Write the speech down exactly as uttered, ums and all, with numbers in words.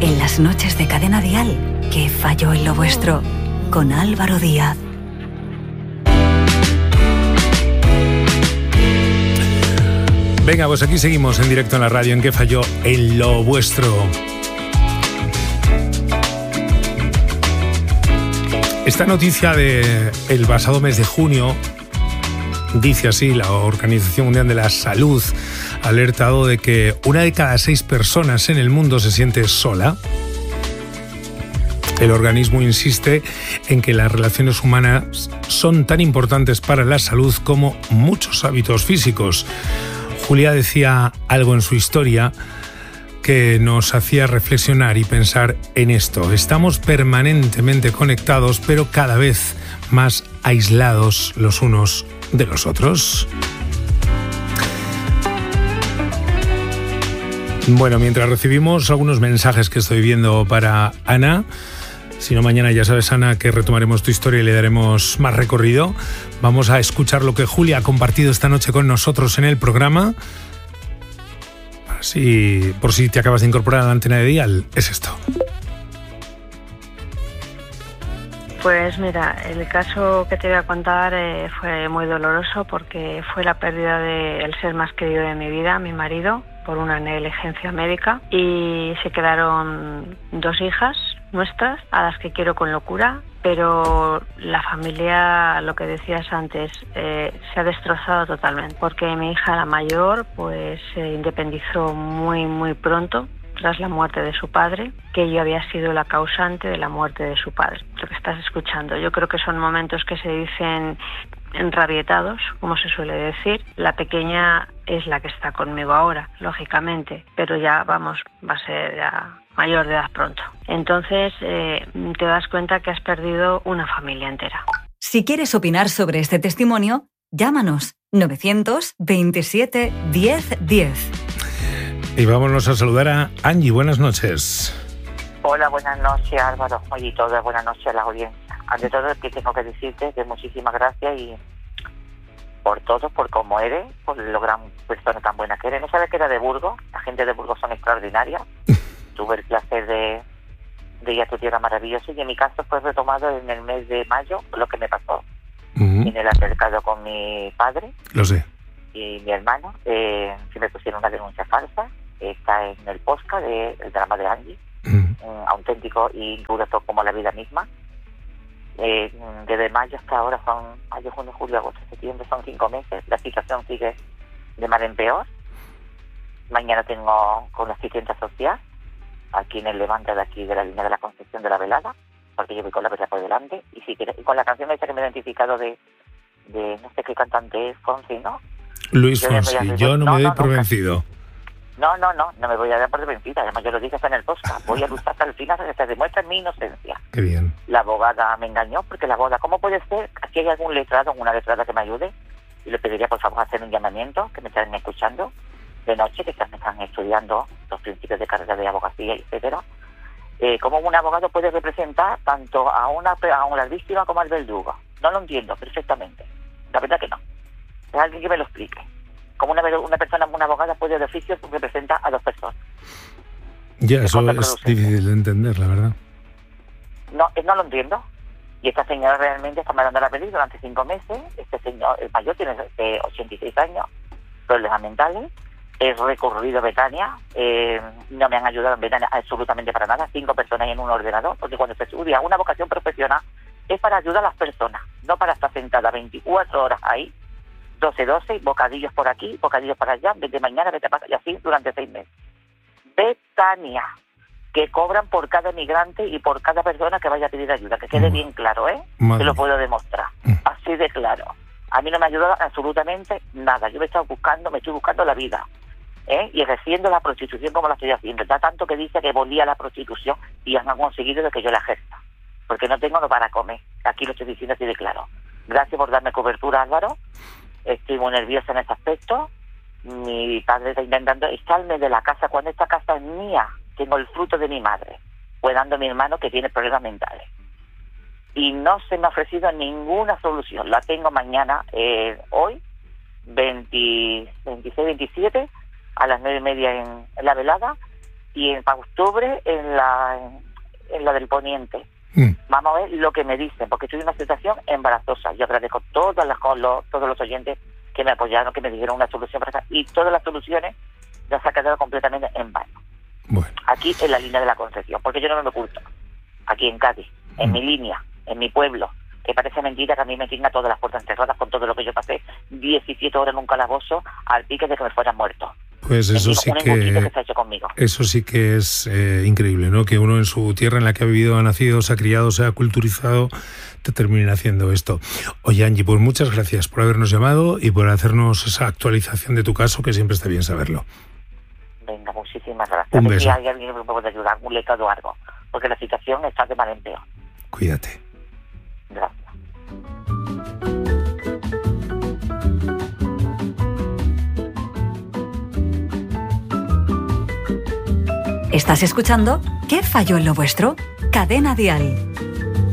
en las noches de Cadena Dial, ¿qué falló en lo vuestro? Con Álvaro Díaz. Venga, pues aquí seguimos en directo en la radio en ¿Qué falló en lo vuestro? Esta noticia del pasado mes de junio dice así: la Organización Mundial de la Salud ha alertado de que una de cada seis personas en el mundo se siente sola. El organismo insiste en que las relaciones humanas son tan importantes para la salud como muchos hábitos físicos. Julia decía algo en su historia que nos hacía reflexionar y pensar en esto. Estamos permanentemente conectados, pero cada vez más aislados los unos de los otros. Bueno, mientras recibimos algunos mensajes que estoy viendo para Ana, si no mañana ya sabes, Ana, que retomaremos tu historia y le daremos más recorrido, vamos a escuchar lo que Julia ha compartido esta noche con nosotros en el programa. Así, por si te acabas de incorporar a la antena de Dial, es esto. Pues mira, el caso que te voy a contar eh, fue muy doloroso porque fue la pérdida del ser más querido de mi vida, mi marido, por una negligencia médica, y se quedaron dos hijas nuestras, a las que quiero con locura, pero la familia, lo que decías antes, eh, se ha destrozado totalmente, porque mi hija, la mayor, pues se independizó muy, muy pronto, tras la muerte de su padre, que yo había sido la causante de la muerte de su padre. Lo que estás escuchando, yo creo que son momentos que se dicen enrabietados, como se suele decir. La pequeña es la que está conmigo ahora, lógicamente, pero ya, vamos, va a ser ya mayor de edad pronto. Entonces, eh, te das cuenta que has perdido una familia entera. Si quieres opinar sobre este testimonio, llámanos novecientos veintisiete diez diez. Y vámonos a saludar a Angie. Buenas noches. Hola, buenas noches, Álvaro. Oye, y todas buenas noches a la audiencia. Ante todo, que tengo que decirte que muchísimas gracias y por todo, por cómo eres, por lo gran persona tan buena que eres. ¿No sabes que era de Burgos? La gente de Burgos son extraordinarias. Tuve el placer de, de ir a tu tierra maravillosa, y en mi caso fue retomado en el mes de mayo, lo que me pasó. Uh-huh. En el altercado con mi padre. Lo sé. Y mi hermano, eh, que me pusieron una denuncia falsa. Está en el podcast del de, drama de Angie, uh-huh. Un auténtico y duro como la vida misma. Eh, desde mayo hasta ahora son mayo, junio, julio, agosto, septiembre, son cinco meses. La situación sigue de mal en peor. Mañana tengo con la asistente social aquí en el Levante de aquí de la línea de la Concepción de la Velada, porque yo voy con la vela por delante, y si quieres, y con la canción esa que me he identificado de, de no sé qué cantante es, Fonsi, ¿no? Luis yo Fonsi, me yo no, no me doy no, por no, vencido. No, no, no, no me voy a dar por vencida, además yo lo dije hasta en el podcast, voy a luchar hasta el final hasta que se demuestre mi inocencia. Qué bien. La abogada me engañó, porque la abogada, ¿cómo puede ser? Aquí hay algún letrado, una letrada que me ayude, y le pediría por favor hacer un llamamiento, que me están escuchando de noche, que están, están estudiando los principios de carrera de abogacía, etcétera. Eh, ¿Cómo un abogado puede representar tanto a una a una víctima como al verdugo? No lo entiendo perfectamente. La verdad que no. Es alguien que me lo explique. ¿Cómo una, una persona, una abogada puede de oficio representar a dos personas? Ya, eso es difícil de entender, la verdad. No, no lo entiendo. Y esta señora realmente está mandando la pedir durante cinco meses. Este señor, el mayor, tiene eh, ochenta y seis años, problemas mentales. He recurrido a Betania, eh, no me han ayudado en Betania absolutamente para nada, cinco personas en un ordenador, porque cuando se estudia una vocación profesional es para ayudar a las personas, no para estar sentada veinticuatro horas ahí, doce doce, bocadillos por aquí, bocadillos para allá, vete mañana, vete para allá, y así durante seis meses. Betania, que cobran por cada migrante y por cada persona que vaya a pedir ayuda, que quede bien claro, ¿eh? Te lo puedo demostrar, así de claro. A mí no me ha ayudado absolutamente nada, yo me he estado buscando, me estoy buscando la vida. ¿Eh? Y ejerciendo la prostitución como la estoy haciendo. Da tanto que dice que volía la prostitución y han conseguido de que yo la ejerza, porque no tengo lo para comer. Aquí lo estoy diciendo así de claro. Gracias por darme cobertura, Álvaro. Estoy muy nerviosa en este aspecto. Mi padre está intentando echarme de la casa cuando esta casa es mía. Tengo el fruto de mi madre, cuidando a mi hermano que tiene problemas mentales. Y no se me ha ofrecido ninguna solución. La tengo mañana, eh, hoy, veinte, veintiséis, veintisiete, a las nueve y media en, en la velada, y en para octubre en la, en, en la del Poniente. Mm. Vamos a ver lo que me dicen, porque estoy en una situación embarazosa. Yo agradezco todas las, los, todos los oyentes que me apoyaron, que me dijeron una solución para esta, y todas las soluciones las ha quedado completamente en vano. Bueno. Aquí en la línea de la Concepción, porque yo no me oculto. Aquí en Cádiz, en mm. mi línea, en mi pueblo, que parece mentira que a mí me tengan todas las puertas cerradas con todo lo que yo pasé, diecisiete horas en un calabozo al pique de que me fuera muerto. Pues eso digo, sí un que, que se ha hecho conmigo. eso sí que es eh, increíble, ¿no? Que uno en su tierra en la que ha vivido, ha nacido, se ha criado, se ha culturizado, te terminen haciendo esto. Oye, Angie, pues muchas gracias por habernos llamado y por hacernos esa actualización de tu caso, que siempre está bien saberlo. Venga, muchísimas gracias. Un a ver beso. si hay alguien que me puede ayudar, un lecado o algo, porque la situación está de mal en peor. Cuídate. Gracias. ¿Estás escuchando? ¿Qué falló en lo vuestro? Cadena Dial.